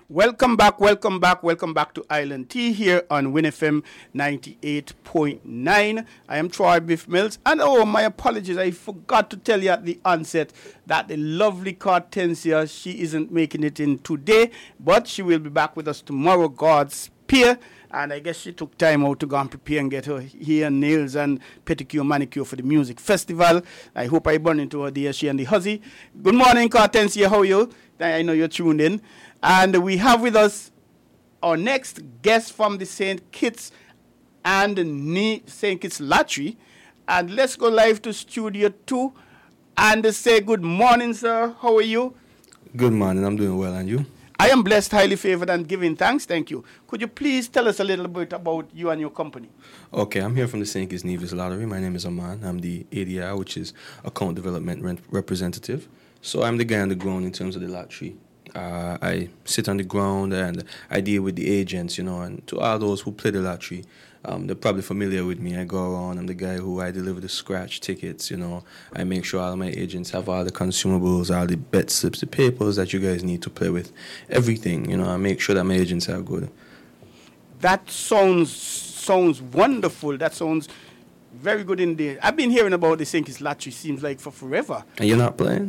welcome back to Island Tea here on WinFM 98.9. I am Troy Biff Mills, and my apologies, I forgot to tell you at the onset that the lovely Cartencia, she isn't making it in today, but she will be back with us tomorrow, God's spear. And I guess she took time out to go and prepare and get her hair, nails, and pedicure, manicure for the music festival. I hope I burn into her there, she and the huzzy. Good morning, Cartencia. How are you? I know you're tuned in. And we have with us our next guest from the St. Kitts and St. Kitts Lottery. And let's go live to Studio 2 and say good morning, sir. How are you? Good morning. I'm doing well. And you? I am blessed, highly favored, and giving thanks. Thank you. Could you please tell us a little bit about you and your company? Okay, I'm here from the St. Kitts Nevis Lottery. My name is Aman. I'm the ADR, which is Account Development Representative. So I'm the guy on the ground in terms of the lottery. I sit on the ground and I deal with the agents, and to all those who play the lottery, they're probably familiar with me. I go around, I'm the guy who I deliver the scratch tickets, I make sure all my agents have all the consumables, all the bet slips, the papers that you guys need to play with, everything, I make sure that my agents are good. That sounds wonderful. That sounds very good indeed. I've been hearing about the St. Kitts Lottery, seems like for forever. And you're not playing?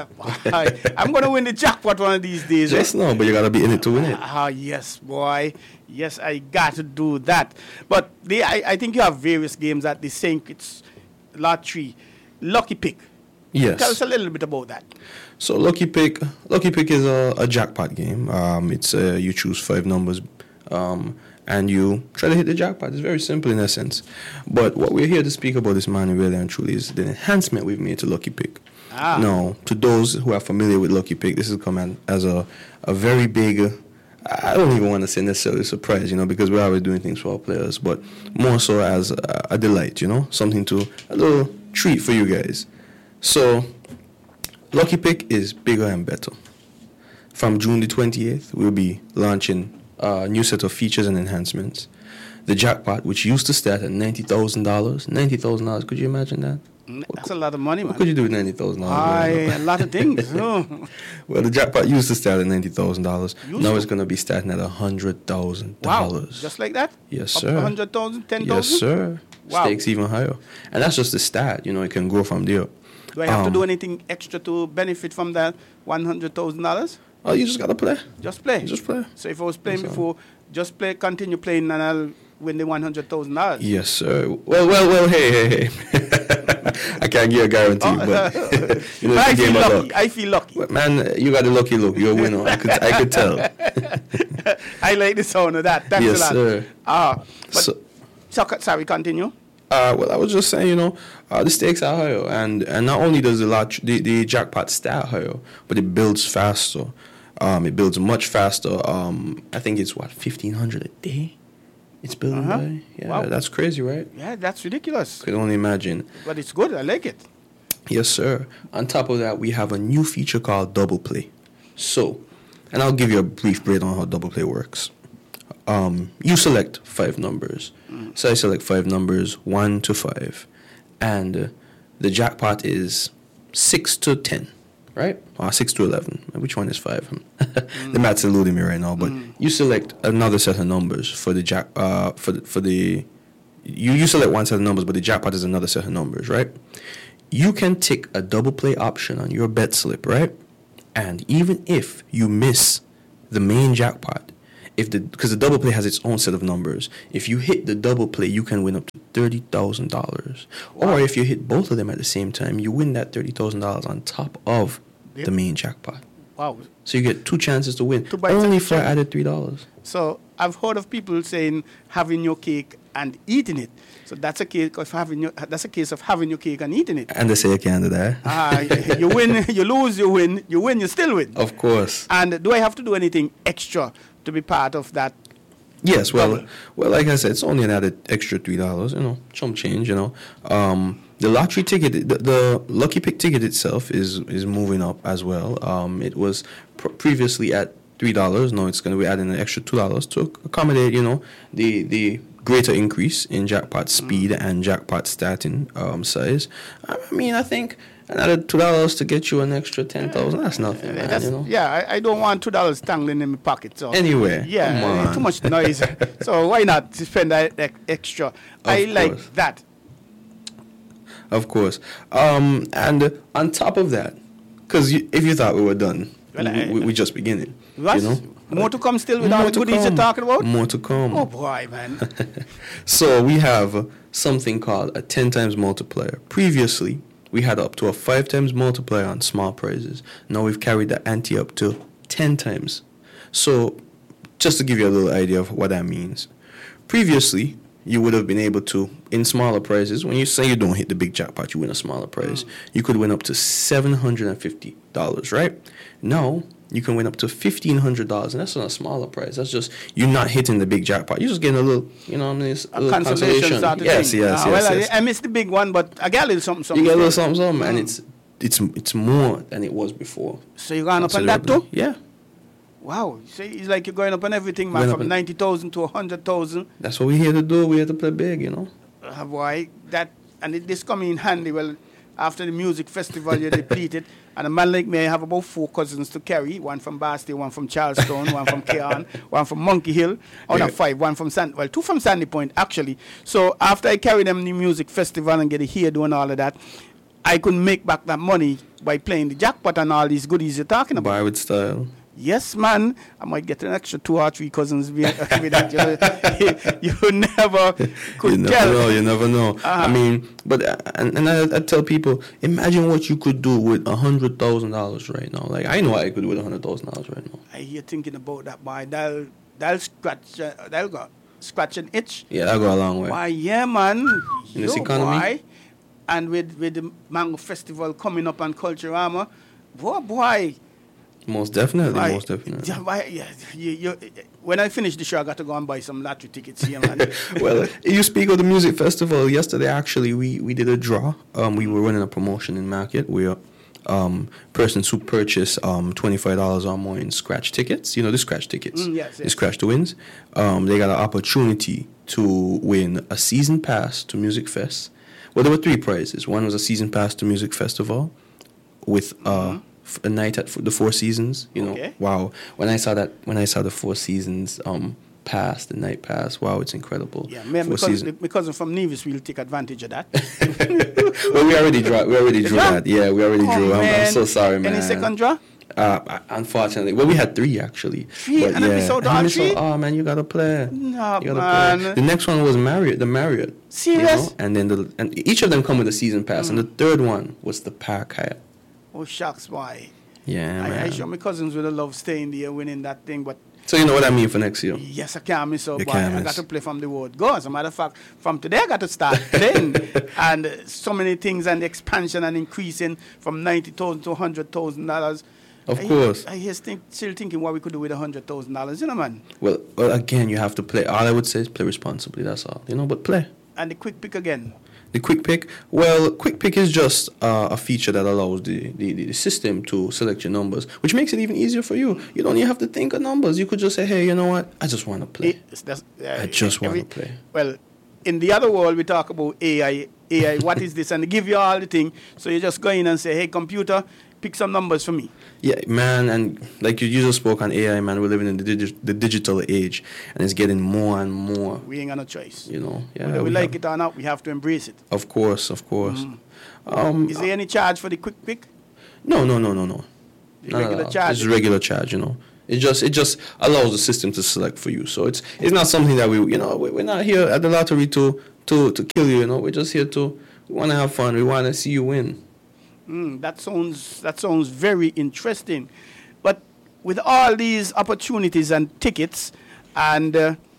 I'm going to win the jackpot one of these days. Just no, but you got to be in it to win it. Yes, boy. Yes, I got to do that. But I think you have various games at the St. Kitts Lottery. Lucky Pick. Yes. Tell us a little bit about that. So Lucky Pick is a jackpot game. It's you choose 5 numbers. And you try to hit the jackpot. It's very simple in essence. But what we're here to speak about this morning, really and truly, is the enhancement we've made to Lucky Pick. Now, to those who are familiar with Lucky Pick, this is coming as a very big, I don't even want to say necessarily surprise, because we're always doing things for our players, but more so as a delight, something a little treat for you guys. So, Lucky Pick is bigger and better. From June the 28th, we'll be launching a new set of features and enhancements. The jackpot, which used to start at $90,000, could you imagine that? That's a lot of money, man. What could you do with $90,000? A lot of things. Well, the jackpot used to start at $90,000. Now it's going to be starting at $100,000. Wow, just like that? Yes, Up sir. to 100,000, 10,000? Yes, sir. Wow. Stakes even higher. And that's just the start. It can grow from there. Do I have to do anything extra to benefit from that $100,000? Oh, you just got to play. Just play? Just play. So if I was playing before, just play, continue playing, and I'll win the $100,000? Yes, sir. Well, hey. I can't give a guarantee, but I feel lucky. But man, you got a lucky look. You're a winner. I could tell. I like the sound of that. Thanks yes, a lot. sir. Sorry, continue. Well, I was just saying, the stakes are higher, and not only does the jackpot start higher, but it builds faster. It builds much faster. I think it's 1,500 a day. It's building by. Yeah, wow. That's crazy, right? Yeah, that's ridiculous. Could only imagine. But it's good. I like it. Yes, sir. On top of that, we have a new feature called Double Play. So, and I'll give you a brief breakdown on how Double Play works. You select 5 numbers. So I select 5 numbers, 1 to 5. And the jackpot is 6 to 10, right? Or 6 to 11. Which one is 5? The math's eluding me right now. But you select another set of numbers for the you select one set of numbers, but the jackpot is another set of numbers, right? You can tick a double play option on your bet slip, right? And even if you miss the main jackpot, because the double play has its own set of numbers, if you hit the double play, you can win up to $30,000. Wow. Or if you hit both of them at the same time, you win that $30,000 on top of the main jackpot. Wow! So you get 2 chances to win, only for added $3. So I've heard of people saying having your cake and eating it. So that's a case of having your cake and eating it. And they say you can't do that. You win, you lose, you win, you still win. Of course. And do I have to do anything extra to be part of that? Yes, well, like I said, it's only an added extra $3, chump change, The lottery ticket, the Lucky Pick ticket itself is moving up as well. It was previously at $3. Now it's going to be adding an extra $2 to accommodate, the greater increase in jackpot speed and jackpot starting size. I mean, I think another $2 to get you an extra 10,000. That's nothing, man. You know. Yeah, I don't want $2 tangling in my pocket. So Anyway, yeah, come on. too much noise. So why not spend that extra? I like that. Of course. And on top of that, because if you thought we were done, we just beginning. What? You know? More to come still with all the goodies you're talking about? More to come. Oh boy, man. So we have something called a 10 times multiplier. Previously, we had up to a 5 times multiplier on small prizes. Now we've carried the ante up to 10 times. So just to give you a little idea of what that means. Previously, you would have been able to, in smaller prizes, when you say you don't hit the big jackpot, you win a smaller prize, you could win up to $750, right? Now, you can win up to $1,500, and that's not a smaller prize. That's just, you're not hitting the big jackpot. You're just getting a little, you know, a consolation sort of yes, thing. yes, Well, yes. I missed the big one, but I got a little something. You get a little something, and it's more than it was before. So you're going up on that too? Yeah. Wow. So it's like you're going up on everything, man, from 90,000 to 100,000. That's what we're here to do. We're here to play big, you know. Boy, this come in handy. Well, after the music festival, you're depleted. And a man like me, I have about 4 cousins to carry. One from Basti, one from Charlestown, one from Keon, one from Monkey Hill. Oh, not 5. One from 2 from Sandy Point, actually. So after I carry them the music festival and get a hair doing all of that, I could make back that money by playing the jackpot and all these goodies you're talking about. Buy with style. Yes, man. I might get an extra 2 or 3 cousins with that. You never could tell. You never know. I mean, but and I tell people, imagine what you could do with $100,000 right now. Like, I know what I could do with $100,000 right now. I hear thinking about that, boy. That'll scratch an itch. Yeah, that'll go a long way. Why, yeah, man. In this economy. Boy. And with the Mango Festival coming up on Culturama, boy. Most definitely. When I finish the show, I got to go and buy some lottery tickets here, man. Well, you speak of the music festival. Yesterday, actually, we did a draw. We were running a promotion in market where persons who purchase $25 or more in scratch tickets, you know, the scratch tickets, yes. Scratch to Wins, they got an opportunity to win a season pass to Music Fest. Well, there were 3 prizes. One was a season pass to Music Festival with a night at the Four Seasons. You know, wow. When I saw the Four Seasons pass, the night pass, wow, it's incredible. Yeah, because I'm from Nevis, we'll take advantage of that. Well, we already drew that. Yeah, we already drew. I'm so sorry, man. Any second draw? Unfortunately, well, we had 3 actually. 3, and I missed out on 3. Oh man, you gotta play. No, man. Play. The next one was the Marriott. Serious? You know? And each of them come with a season pass, and the third one was the Park Hyatt. Oh shucks, why? Yeah, man. I sure my cousins would have loved staying there, winning that thing, but. So you know what I mean for next year? Yes, I can't miss out, boy. I got to play from the word go. As a matter of fact, from today I got to start playing. And so many things and the expansion and increasing from $90,000 to $100,000. Of course. I still thinking what we could do with $100,000, you know, man. Well, again, you have to play. All I would say is play responsibly, that's all. You know, but play. And the quick pick again. The quick pick? Well, quick pick is just a feature that allows the system to select your numbers, which makes it even easier for you. You don't even have to think of numbers. You could just say, hey, you know what? I just want to play. I just want to play. Well, in the other world, we talk about AI, what is this? And they give you all the thing. So you just go in and say, hey, computer, pick some numbers for me. Yeah, man, and like you just spoke on AI, man, we're living in the digital age, and it's getting more and more. We ain't got no choice. You know, yeah. Whether we like it or not, we have to embrace it. Of course. Is there any charge for the quick pick? No. Regular charge? It's regular charge, you know. It just allows the system to select for you. So it's not something that we're not here at the lottery to kill you, you know. We're just here we want to have fun. We want to see you win. That sounds very interesting. But with all these opportunities and tickets and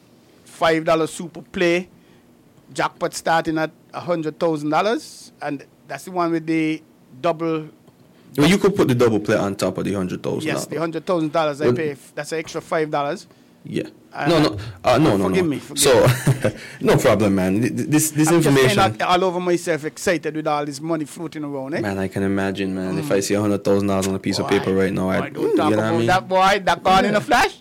$5 super play, jackpot starting at $100,000, and that's the one with the double. Well, you could put the double play on top of the $100,000. Yes, the $100,000 I pay. That's an extra $5. Yeah. No. Forgive me. So, no problem, man. This information. I'm just all over myself, excited with all this money floating around, eh? Man, I can imagine, man. If I see $100,000 on a piece of paper right now, I don't talk about that, boy. That gone in a flash.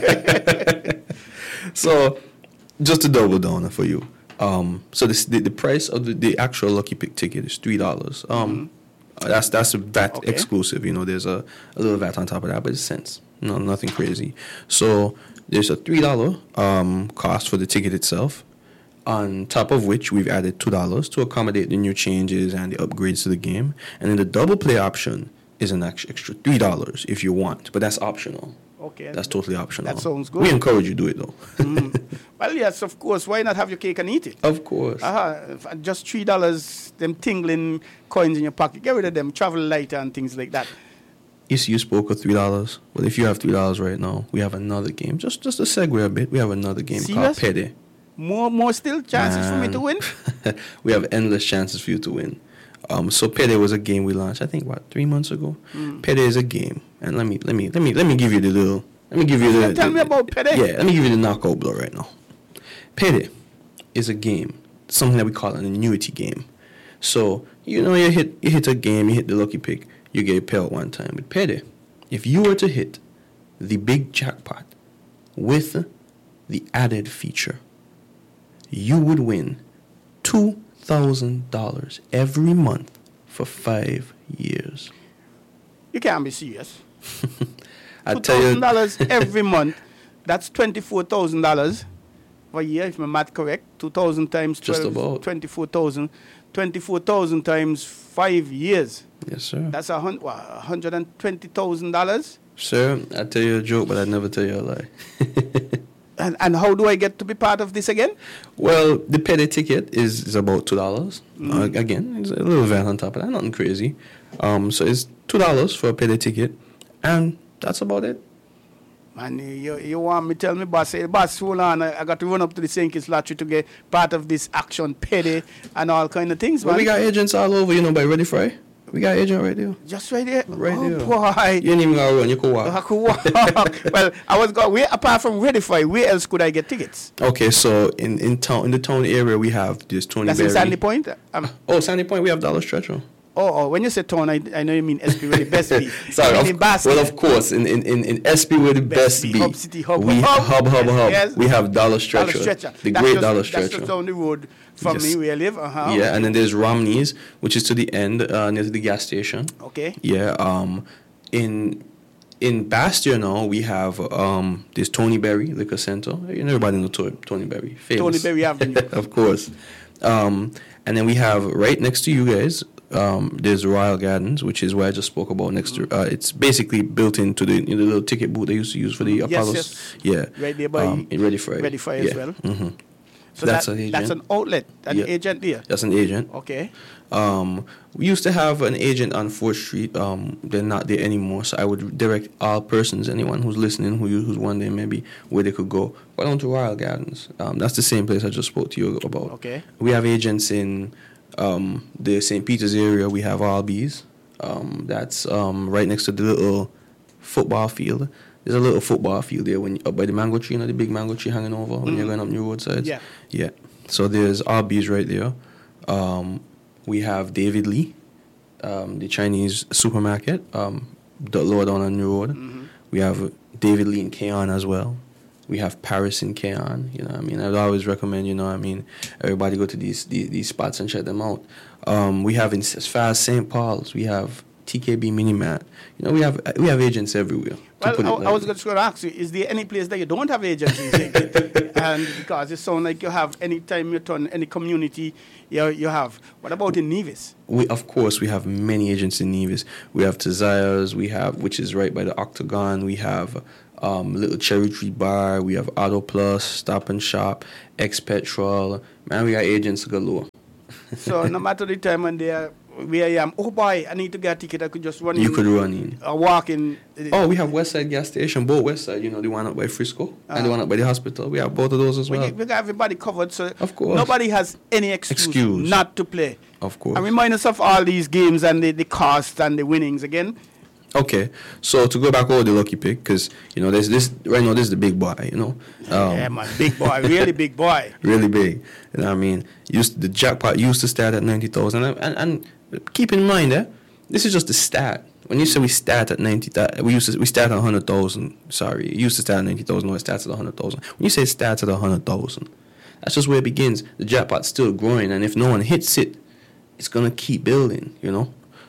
So, just to double down for you. So the price of the actual Lucky Pick ticket is $3. That's a VAT exclusive. You know, there's a little VAT on top of that, but it's cents. No, nothing crazy. So there's a $3 cost for the ticket itself, on top of which we've added $2 to accommodate the new changes and the upgrades to the game. And then the double play option is an extra $3 if you want, but that's optional. Okay. That's totally optional. That sounds good. We encourage you to do it, though. Well, yes, of course. Why not have your cake and eat it? Of course. Just $3, them tingling coins in your pocket. Get rid of them. Travel lighter and things like that. You see, you spoke of $3. Well, if you have $3 right now, we have another game. Just to segue a bit, we have another game called Pede. More still chances for me to win? We have endless chances for you to win. So Pede was a game we launched, I think, 3 months ago. Pede is a game, and let me give you the little. Tell me about Pede. Yeah, let me give you the knockout blow right now. Pede is a game, something that we call an annuity game. So you hit a game, you hit the lucky pick, you get a payout one time. With Pede, if you were to hit the big jackpot with the added feature, you would win $2,000 every month for 5 years. You can't be serious. I tell you, $2,000 every month. That's $24,000 per year, if my math correct. 2,000 times 12, just about 24,000. 24,000 times 5 years. Yes, sir. That's $120,000. Sir, I tell you a joke, but I'd never tell you a lie. And how do I get to be part of this again? Well, the Pede ticket is about $2. Again, it's a little VAT on top of that, nothing crazy. So it's $2 for a Pede ticket, and that's about it. Man, you want me to tell me, boss, hey, boss, hold on, I got to run up to the St. Kitts Lottery to get part of this action, Pede, and all kind of things, man. Well, we got agents all over, by Ready Fry. We got agent right there. Just right there? Right there. Boy. You ain't even got to run, you could walk. I could walk. Well, apart from Ready Fry, where else could I get tickets? Okay, so in the town area, we have this Tony That's Berry. in Sandy Point? Sandy Point, we have Dollar Stretcher. Oh, when you say town, I know you mean SB where the best be. Sorry, of course, in SB where the best be. Hub City, Hub. Yes. We have Dollar Stretcher. The great Dollar Stretcher. That's just down the road from me where I live. Yeah, and then there's Romney's, which is to the end, near to the gas station. Okay. Yeah, in Bastia now, we have this Tony Berry Liquor Center. Everybody knows Tony Berry. Famous. Tony Berry Avenue. Of course. And then we have right next to you guys, there's Royal Gardens, which is where I just spoke about next to. It's basically built into the little ticket booth they used to use for the Apollos. Yes. Yeah. Right there by Ready Fry. Ready Fry as well. Mm-hmm. So that's an agent. That's an outlet, an agent there. That's an agent. Okay. We used to have an agent on 4th Street. They're not there anymore, so I would direct all persons, anyone who's listening, who's wondering maybe where they could go, go down to Royal Gardens. That's the same place I just spoke to you about. Okay. We have agents in the St. Peter's area. We have Albies. That's right next to the little football field. There's a little football field there up by the mango tree, the big mango tree hanging over when you're going up new roadsides. Yeah. Yeah. So there's Albies right there. We have David Lee, the Chinese supermarket, the lower down on New Road. Mm-hmm. We have David Lee in Keon as well. We have Paris in Keon. I'd always recommend, everybody go to these spots and check them out. We have as far as St. Paul's, we have TKB Minimat. We have agents everywhere. Well, I was just going to ask you, is there any place that you don't have agents in? And because it sounds like you have, any time you turn any community, you have. What about in Nevis? Of course, we have many agents in Nevis. We have Tazayas, which is right by the Octagon. We have Little Cherry Tree Bar. We have Auto Plus, Stop and Shop, X Petrol. Man, we got agents galore. So no matter the time when they are where I am, oh boy, I need to get a ticket, I could just run in. You could run in. Or walk in. Oh, we have Westside gas station, both Westside, the one up by Frisco and the one up by the hospital. We have both of those as well. We got everybody covered, so of course. Nobody has any excuse not to play. Of course. And remind us of all these games and the costs and the winnings again. Okay, so to go back over the lucky pick, because there's this right now. This is the big boy, yeah, man, big boy, really big boy, really big. The jackpot used to start at 90,000, and keep in mind this is just the start. When you say we start at 90, we start at 100,000. Sorry, it used to start at 90,000. No, it starts at 100,000. When you say it starts at 100,000, that's just where it begins. The jackpot's still growing, and if no one hits it, it's gonna keep building.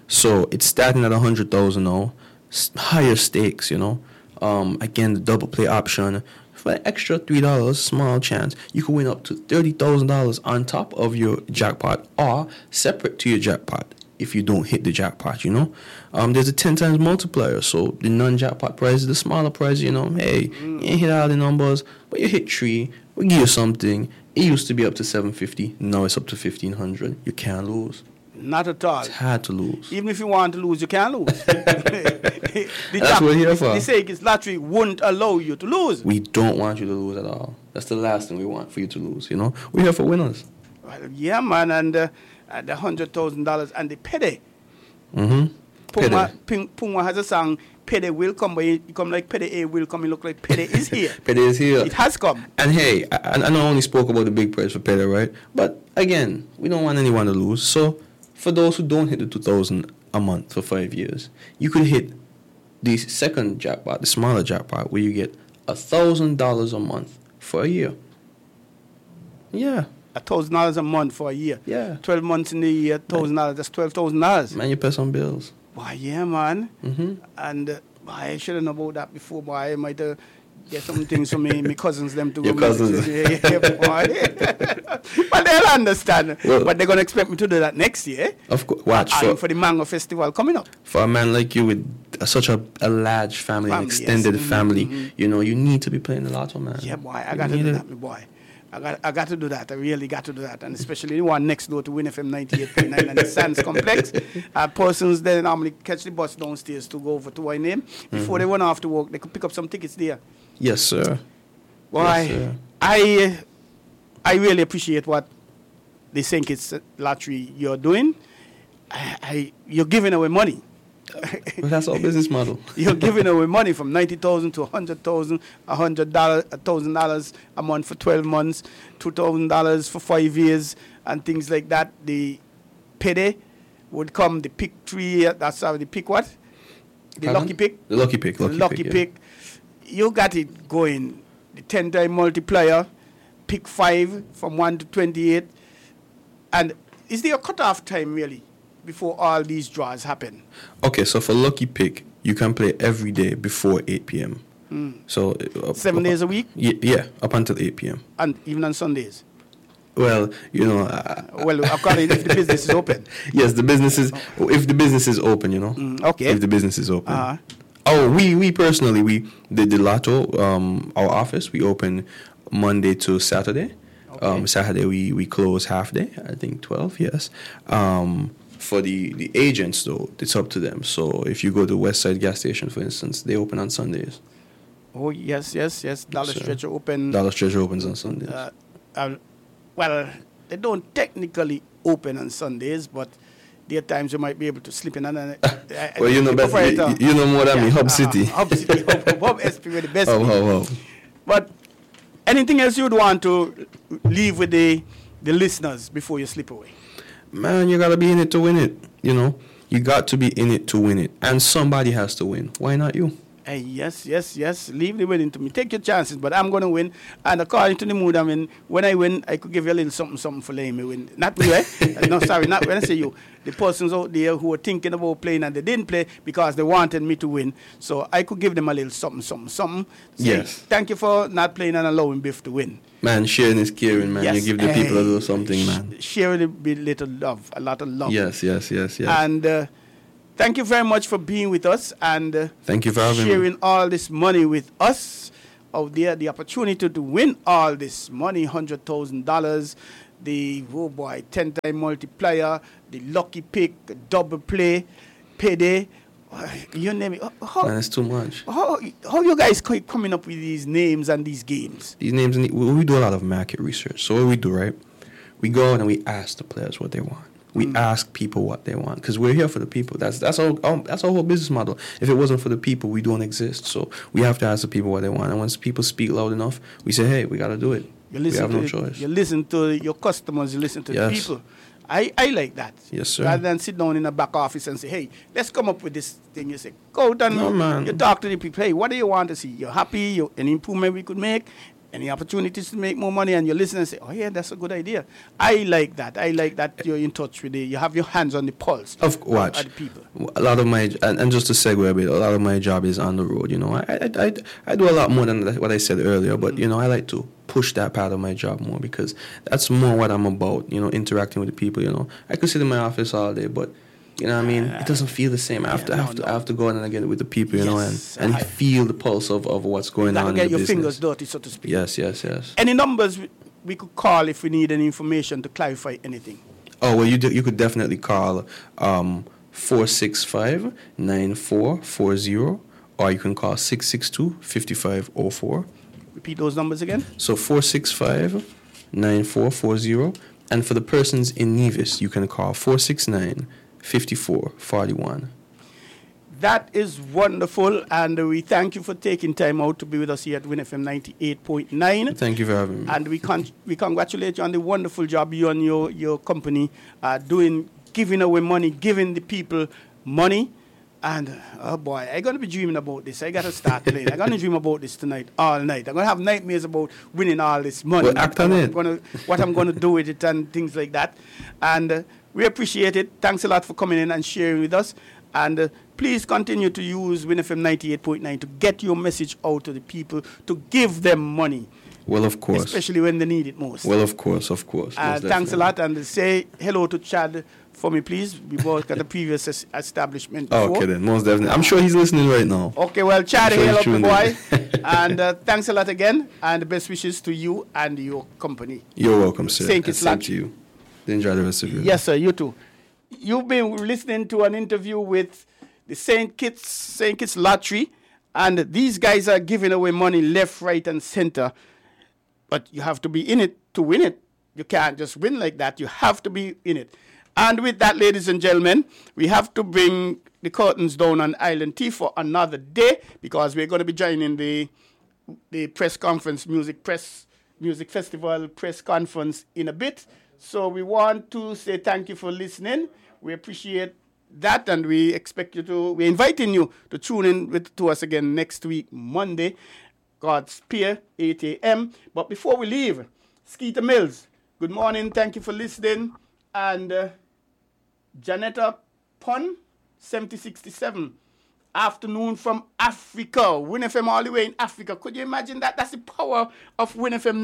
So it's starting at 100,000 now. Higher stakes, you know. Again, the double play option. For an extra $3, small chance, you can win up to $30,000 on top of your jackpot or separate to your jackpot if you don't hit the jackpot, you know. There's a 10 times multiplier, so the non-jackpot prize is the smaller prize, you know. Hey, you ain't hit all the numbers, but you hit 3, we give you something. It used to be up to $750, now it's up to $1,500. You can't lose. Not at all. It's hard to lose. Even if you want to lose, you can't lose. That's what we're here for. The Sakes lottery won't allow you to lose. We don't want you to lose at all. That's the last thing we want for you to lose, you know. We're here for winners. Well, yeah, man, and the $100,000 and the payday. Mm-hmm. Puma has a song, Payday will come, but it come like Payday A will come, it look like Payday is here. Payday is here. It has come. And hey, I not only spoke about the big prize for Payday, right? But again, we don't want anyone to lose. So for those who don't hit the 2,000 a month for 5 years, you could hit the second jackpot, the smaller jackpot, where you get $1,000 a month for a year. Yeah. $1,000 a month for a year. Yeah. 12 months in the year, $1,000. That's $12,000. Man, you pay some bills. Boy, yeah, man. Mm-hmm. And boy, I should have known about that before. Boy, I might get some things for me cousins them to go. Your cousins. Yeah, boy. But they'll understand. Well, but they're going to expect me to do that next year. Of course. Watch. For the Mango Festival coming up. For a man like you with such a large family, an extended yes. family, Mm-hmm. you know, you need to be playing the lotto, man. Yeah, boy, I got to do that, my boy. I got to do that. I really got to do that. And especially the one next door to Win FM 98.9 and the Sands Complex. Persons then normally catch the bus downstairs to go over to our name. Before they went off to work, they could pick up some tickets there. Yes, sir. Boy, Yes, sir. I really appreciate what the St. Kitts Lottery you're doing. You're giving away money. Well, that's our business model. You're giving away money from $90,000 to $100,000, $1,000 a month for 12 months, $2,000 for 5 years, and things like that. The payday would come. The pick 3. That's how the pick what? The Pardon? lucky pick. The lucky pick. The lucky yeah. pick. You got it going. The 10-time multiplier, pick 5 from 1 to 28. And is there a cutoff time really before all these draws happen? Okay, so for lucky pick, you can play every day before 8 p.m. So 7 days a week? Yeah, up until 8 p.m. And even on Sundays? Well, you know. Well, according if the business is open. Yes, the business is. If the business is open, you know. Okay. If the business is open. Uh-huh. Oh, we personally, the lotto, our office, we open Monday to Saturday. Okay. Saturday we close half day. I think 12. Yes. For the agents though, it's up to them. So if you go to Westside gas station, for instance, they open on Sundays. Oh yes. Dollar Stretcher open. Dollar Stretcher opens on Sundays. Well, they don't technically open on Sundays, but there are times you might be able to slip in. Well, you know better. You know more than me. Hub City. Hub City. Hub SP were the best. Hub. But anything else you'd want to leave with the listeners before you slip away? Man, you gotta be in it to win it. You know, you got to be in it to win it, and somebody has to win. Why not you? Hey, yes. Leave the winning to me. Take your chances, but I'm going to win. And according to the mood I'm in, when I win, I could give you a little something for letting me win. Not you, eh? No, sorry, not when I say you. The persons out there who were thinking about playing and they didn't play because they wanted me to win. So I could give them a little something. Say, yes. Thank you for not playing and allowing Biff to win. Man, sharing is caring, man. Yes. You give the people a little something, man. Sharing a little love, a lot of love. Yes. And thank you very much for being with us and thank you for having sharing me. all this money with us out there. The opportunity to win all this money, $100,000, the 10-time multiplier, the lucky pick, the double play, payday. You name it. Man, it's too much. How you guys coming up with these names and these games? These names, we do a lot of market research. So what we do, right? We go out and we ask the players what they want. We ask people what they want because we're here for the people. That's our whole business model. If it wasn't for the people, we don't exist. So we have to ask the people what they want. And once people speak loud enough, we say, hey, we got to do it. We have no choice. You listen to your customers. You listen to the people. I like that. Yes, sir. Rather than sit down in a back office and say, hey, let's come up with this thing. You say, go down. No, man. You talk to the people. Hey, what do you want to see? You're happy? Any improvement we could make? any opportunities to make more money, and you listen and say, oh yeah, that's a good idea. I like that. I like that you're in touch with you have your hands on the pulse of the people. A lot of my, and just to segue a bit, a lot of my job is on the road. You know, I do a lot more than what I said earlier, but you know, I like to push that part of my job more, because that's more what I'm about. You know, interacting with the people. You know, I could sit in my office all day, but you know what I mean? It doesn't feel the same. I have to go in and again with the people, you know, and feel the pulse of what's going on in the business. Get your fingers dirty, so to speak. Yes. Any numbers we could call if we need any information to clarify anything? Oh, well, you could definitely call 465-9440, or you can call 662-5504. Repeat those numbers again. So 465-9440, and for the persons in Nevis, you can call 469-5441. That is wonderful, and we thank you for taking time out to be with us here at Win FM 98.9. Thank you for having me. And we congratulate you on the wonderful job you and your company are doing, giving away money, giving the people money. And, oh boy, I'm going to be dreaming about this. I got to start playing. I'm going to dream about this tonight, all night. I'm going to have nightmares about winning all this money. Well, act on it. What I'm going to do with it and things like that. And we appreciate it. Thanks a lot for coming in and sharing with us. And please continue to use Win FM 98.9 to get your message out to the people, to give them money. Well, of course. Especially when they need it most. Well, of course. Thanks a lot. And say hello to Chad for me, please. We both got the previous establishment before. Okay, then. Most definitely. I'm sure he's listening right now. Okay, well, Chad, hail up the boy. And thanks a lot again. And best wishes to you and your company. You're welcome, sir. Thank you. Same to you. Enjoy the rest of your day. Yes, sir. You too. You've been listening to an interview with the St. Kitts Lottery, and these guys are giving away money left, right, and center. But you have to be in it to win it. You can't just win like that. You have to be in it. And with that, ladies and gentlemen, we have to bring the curtains down on Island Tea for another day, because we're going to be joining the press conference, music festival press conference in a bit. So we want to say thank you for listening. We appreciate that, and we're inviting you to tune in to us again next week, Monday, God's Spear, 8 a.m. But before we leave, Skeeter Mills, good morning, thank you for listening. And Janetta Pun, 7067, afternoon from Africa, Win FM all the way in Africa. Could you imagine that? That's the power of Win FM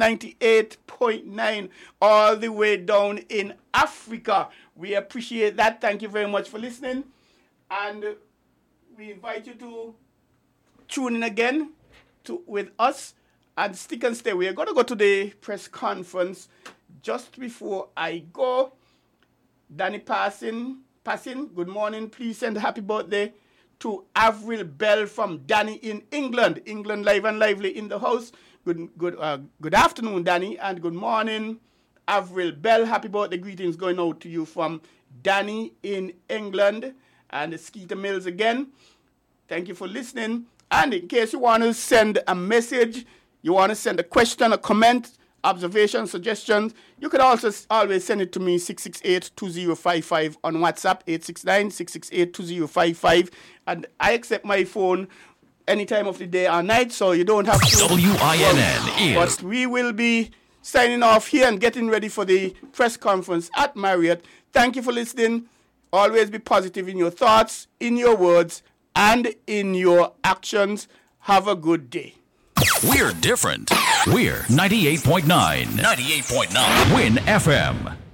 98.9 all the way down in Africa. We appreciate that. Thank you very much for listening. And we invite you to tune in again with us and stick and stay. We are going to go to the press conference. Just before I go, Danny Passing, good morning. Please send a happy birthday to Avril Bell from Danny in England. England live and lively in the house. Good afternoon, Danny, and good morning, Avril Bell. Happy birthday greetings going out to you from Danny in England. And Skeeter Mills again. Thank you for listening. And in case you want to send a message, you want to send a question, a comment, observation, suggestions, you can also always send it to me, 668-2055 on WhatsApp, 869-668-2055. And I accept my phone any time of the day or night, so you don't have to. WINN is. But we will be signing off here and getting ready for the press conference at Marriott. Thank you for listening. Always be positive in your thoughts, in your words, and in your actions. Have a good day. We're different. We're 98.9. 98.9. Win FM.